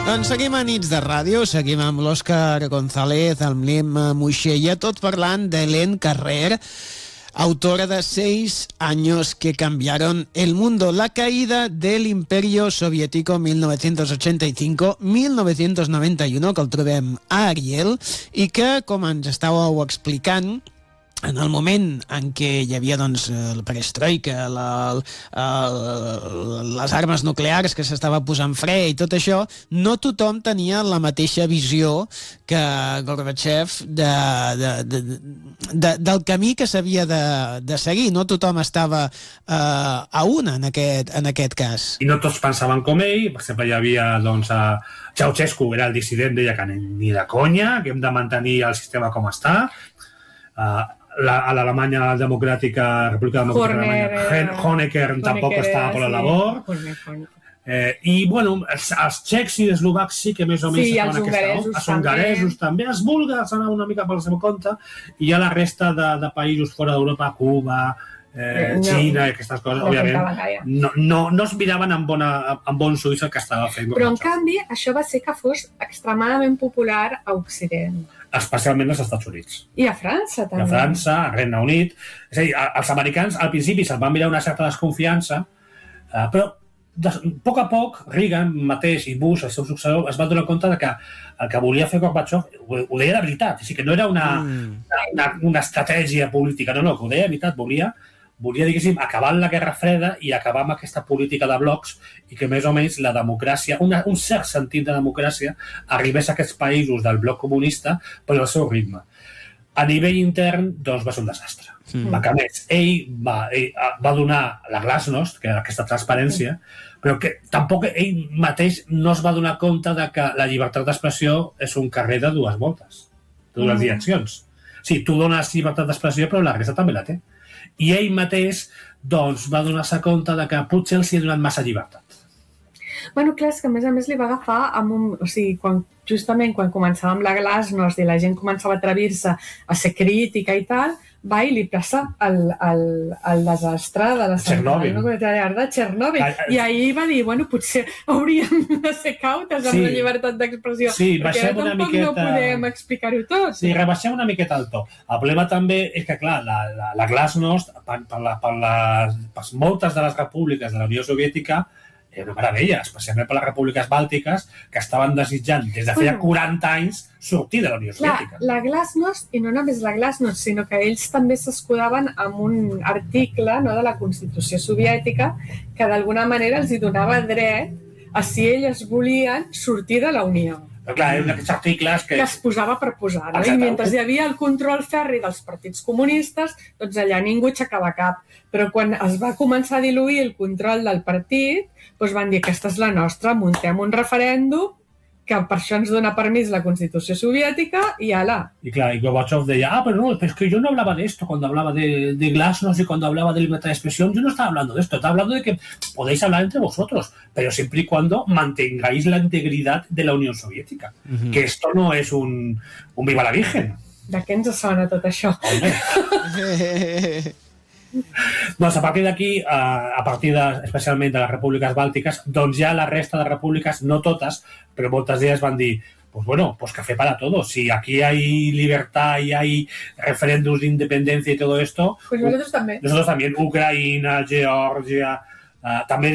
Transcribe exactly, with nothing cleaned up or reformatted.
Doncs seguim a Nits de Ràdio, seguim amb l'Òscar González, amb l'Em Moixella, tot parlant de Hélène Carrer, autora de Seis años que cambiaron el mundo, la caída del Imperio Soviético mil novecientos ochenta y cinco a mil novecientos noventa y uno, que el trobem a Ariel, i que, com ens estàveu explicant, en el moment en què hi havia doncs, el perestroika, la, el, les armes nuclears que s'estava posant fre i tot això, no tothom tenia la mateixa visió que Gorbachev de, de, de, de, del camí que s'havia de, de seguir. No tothom estava eh, a una en aquest, en aquest cas. I no tots pensaven com ell. Per exemple, hi havia doncs, a Ceausescu, era el dissident, deia que ni de conya, que hem de mantenir el sistema com està. Uh, La, a l'Alemanya democràtica, República Democràtica d'Alemanya, Honecker tampoc estava per la labor. Eh, I, bueno, els, els txecs i els eslovacs sí que més o menys sí, estaven aquesta... Els hongaresos també. Els búlgars anaven una mica pel seu compte, i ja la resta de, de països fora d'Europa, Cuba, eh, no, Xina i aquestes coses, no, òbviament, no, no, no es miraven amb, bona, amb bons ulls el que estava fent. Però, en canvi, això va ser que fos extremadament popular a Occident. Especialment als Estats Units. I a França, també. I a França, a Regne Unit. És a dir, els americans al principi se'ls van mirar una certa desconfiança, eh, però de, a poc a poc Reagan mateix i Bush, el seu successor, es van donar compte de que el que volia fer Gorbachev ho, ho deia de veritat. És a dir, que no era una, mm. una, una estratègia política, no, no, que ho deia de veritat. Volia, volia diguéssim, acabar la Guerra Freda i acabar amb aquesta política de blocs i que més o menys la democràcia, una, un cert sentit de democràcia, arribés a aquests països del bloc comunista per al seu ritme. A nivell intern, doncs, va ser un desastre. Mm. Va, més, ell va, ell va donar la glasnost, que era aquesta transparència, mm. però que tampoc ell mateix no es va donar compte de que la llibertat d'expressió és un carrer de dues voltes, de dues mm. direccions. Sí, tu dones llibertat d'expressió, però la resta també la té. I ell mateix doncs, va donar-se compte de que potser els hi ha donat massa llibertat. Bueno, clar, és que a més a més li va agafar amb un... O sigui, quan, justament quan començava amb la glasnost i la gent començava a atrevir-se a ser crítica i tal, va i li passa el, el, el desastre de la Chernobyl. nuclear de Chernobyl. Ah, I ahir va dir, bueno, potser hauríem de ser cautes amb sí, la llibertat d'expressió, sí, perquè tampoc miqueta... no podem explicar-ho tot. Sí, rebaixem una miqueta el to. El problema també és que, clar, la, la, la glasnost, per, per, la, per, les, per moltes de les repúbliques de la Unió Soviètica, era una meravella, especialment per les repúbliques bàltiques que estaven desitjant des de feia quaranta anys sortir de la Unió Soviètica. La, la glasnost, i no només la glasnost, sinó que ells també s'escudaven amb un article, no, de la Constitució Soviètica que d'alguna manera els hi donava dret a si ells volien sortir de la Unió. Però clar, eren aquests articles que... que es posava per posar, no? I mentre hi havia el control ferri dels partits comunistes, doncs allà ningú aixecava cap. Però quan es va començar a diluir el control del partit, doncs van dir que aquesta és la nostra, muntem un referèndum, que per això ens dona permís la Constitució Soviètica, i ala. Y claro, y Gorbachev decía, ah, pero no, pero es que yo no hablaba de esto cuando hablaba de, de glasnost y cuando hablaba de libertad de expresión, yo no estaba hablando de esto, estaba hablando de que podéis hablar entre vosotros, pero siempre y cuando mantengáis la integridad de la Unión Soviética, uh-huh. que esto no es un, un viva la virgen. De què ens sona tot això? Doncs a partir d'aquí, a partir de, especialment de les repúbliques bàltiques, doncs ja la resta de repúbliques, no totes, però moltes d'elles van dir, pues bueno, pues café para todos. Si aquí hay libertad y hay referéndums de independencia y todo esto, pues nosotros también. Nosotros también, Ucrania, Georgia, uh, también